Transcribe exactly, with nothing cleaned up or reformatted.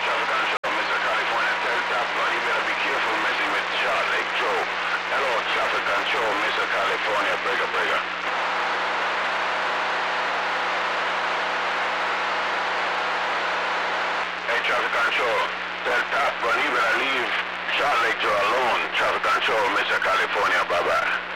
traffic control, Mister California. Tell Top Gun you better be careful messing with Short Lake Joe. Hello, traffic control, Mister California. Breaker, breaker. Hey, traffic control. Tell Top Gun you better leave Short Lake Joe alone. Traffic control, Mister California. Bye-bye.